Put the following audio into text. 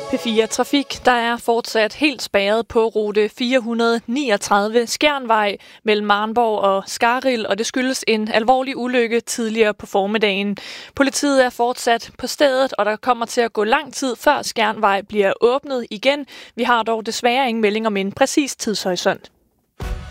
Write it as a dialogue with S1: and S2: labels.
S1: P4 Trafik, der er fortsat helt spærret på rute 439 Skjernvej mellem Marnborg og Skarrild, og det skyldes en alvorlig ulykke tidligere på formiddagen. Politiet er fortsat på stedet, og der kommer til at gå lang tid før Skjernvej bliver åbnet igen. Vi har dog desværre ingen melding om en præcis tidshorisont.